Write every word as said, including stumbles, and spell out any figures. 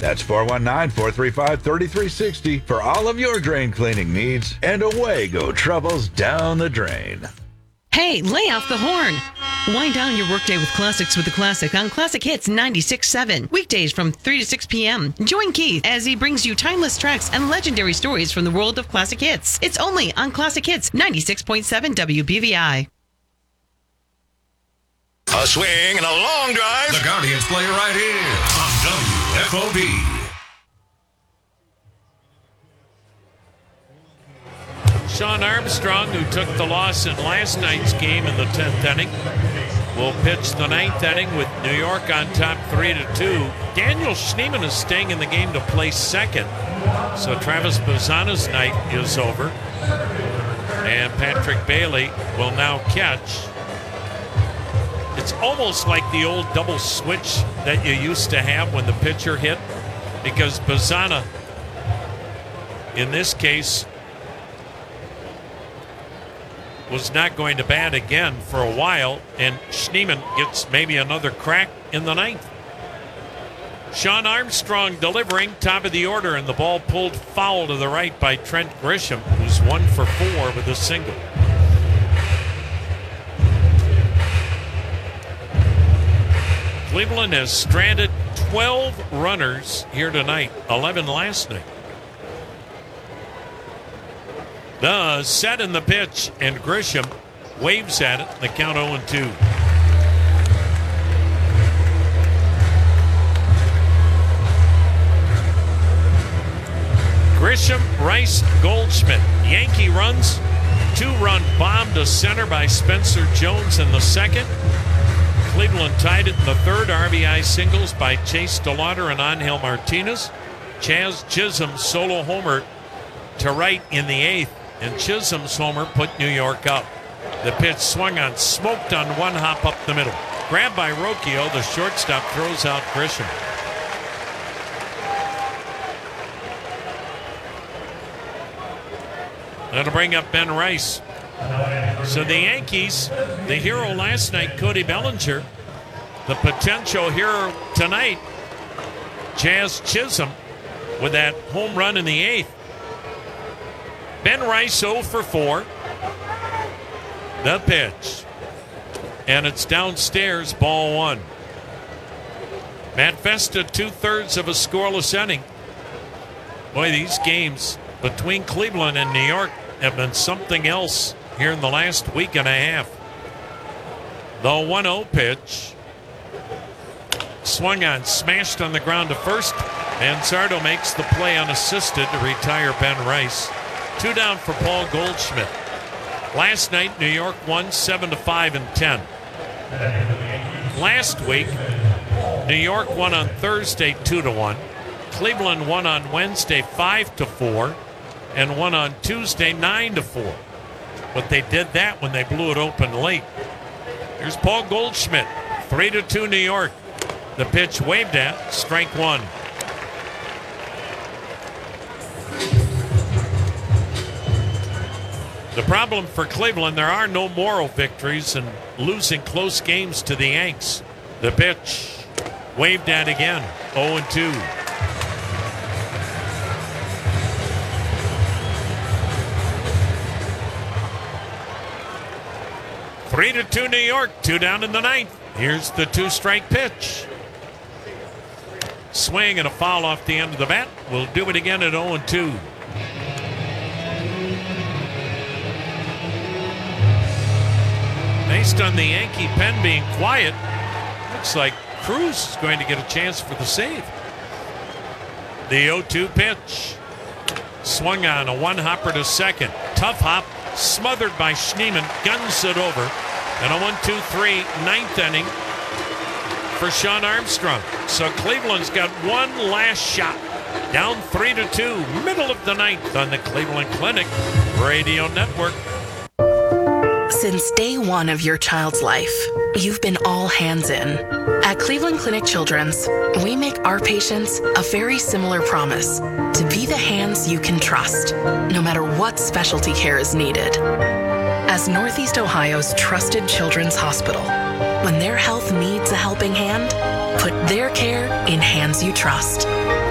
That's four one nine, four three five, three three six zero for all of your drain cleaning needs. And away go troubles down the drain. Hey, lay off the horn. Wind down your workday with classics with the classic on Classic Hits ninety-six point seven. Weekdays from three to six p.m. Join Keith as he brings you timeless tracks and legendary stories from the world of classic hits. It's only on Classic Hits ninety-six point seven W B V I. A swing and a long drive. The Guardians play right here on W F O B. Sean Armstrong, who took the loss in last night's game in the tenth inning, will pitch the ninth inning with New York on top three to two. Daniel Schneemann is staying in the game to play second, so Travis Bazzana's night is over. And Patrick Bailey will now catch. It's almost like the old double switch that you used to have when the pitcher hit, because Bazzana, in this case, was not going to bat again for a while, and Schneemann gets maybe another crack in the ninth. Sean Armstrong delivering, top of the order, and the ball pulled foul to the right by Trent Grisham, who's one for four with a single. Cleveland has stranded twelve runners here tonight, eleven last night. The set in the pitch, and Grisham waves at it. The count oh and two. Grisham, Rice, Goldschmidt. Yankee runs. Two-run bomb to center by Spencer Jones in the second. Cleveland tied it in the third. R B I singles by Chase DeLauder and Angel Martinez. Chaz Chisholm solo homer to right in the eighth. And Chisholm's homer put New York up. The pitch swung on, smoked on one hop up the middle. Grabbed by Rocchio, the shortstop throws out Grisham. That'll bring up Ben Rice. So the Yankees, the hero last night, Cody Bellinger, the potential hero tonight, Chaz Chisholm, with that home run in the eighth. Ben Rice oh for four. The pitch. And it's downstairs, ball one. Matt Festa, two-thirds of a scoreless inning. Boy, these games between Cleveland and New York have been something else here in the last week and a half. The one oh pitch. Swung on, smashed on the ground to first. Manzardo makes the play unassisted to retire Ben Rice. Two down for Paul Goldschmidt. Last night, New York won seven to five and ten. Last week, New York won on Thursday two to one. Cleveland won on Wednesday five to four, and won on Tuesday nine to four. But they did that when they blew it open late. Here's Paul Goldschmidt, three to two New York. The pitch waved at, strike one. The problem for Cleveland, there are no moral victories and losing close games to the Yanks. The pitch waved at again, oh and two. Three to two New York, two down in the ninth. Here's the two-strike pitch. Swing and a foul off the end of the bat. We'll do it again at oh and two. Based on the Yankee pen being quiet, looks like Cruz is going to get a chance for the save. The oh two pitch. Swung on, a one-hopper to second. Tough hop, smothered by Schneemann, guns it over. And a one two three ninth inning for Sean Armstrong. So Cleveland's got one last shot. Down three to two, middle of the ninth on the Cleveland Clinic Radio Network. Since day one of your child's life, you've been all hands in. At Cleveland Clinic Children's, we make our patients a very similar promise: to be the hands you can trust, no matter what specialty care is needed. As Northeast Ohio's trusted children's hospital, when their health needs a helping hand, put their care in hands you trust.